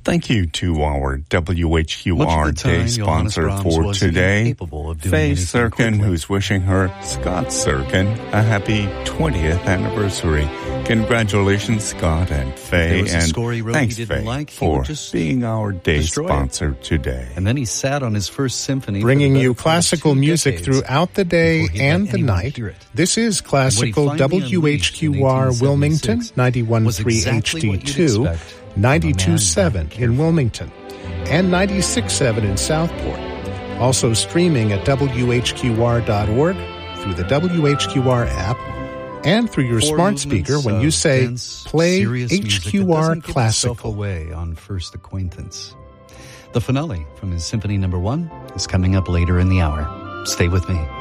Thank you to our WHQR day sponsor for today, Faye Serkin, who's wishing her, Scott Serkin, a happy 20th anniversary. Congratulations, Scott and Faye, and thanks, Faye, for being our day sponsor today. And then he sat on his first symphony, bringing you classical music throughout the day and the night. This is Classical WHQR Wilmington, 91.3 HD2, 92.7 in Wilmington, and 96.7 in Southport. Also streaming at WHQR.org, through the WHQR app, and through your smart speaker when you say, play HQR Classical. Away on first acquaintance. The finale from his Symphony No. 1 is coming up later in the hour. Stay with me.